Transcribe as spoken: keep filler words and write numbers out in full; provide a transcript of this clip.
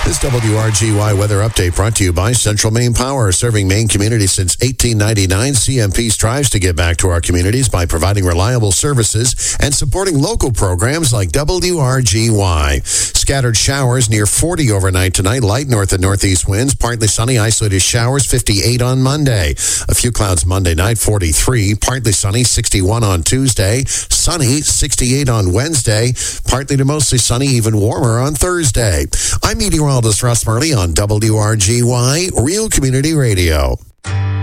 This W R G Y weather update brought to you by Central Maine Power, serving Maine communities since eighteen ninety-nine. C M P strives to give back to our communities by providing reliable services and supporting local programs like W R G Y. Scattered showers near forty overnight tonight. Light north and northeast winds. Partly sunny, isolated showers, fifty-eight on Monday. A few clouds Monday night, forty-three. Partly sunny, sixty-one on Tuesday. Sunny, sixty-eight on Wednesday. Partly to mostly sunny, even warmer on Thursday. I'm meteorologist Russ Murley on W R G Y, Real Community Radio.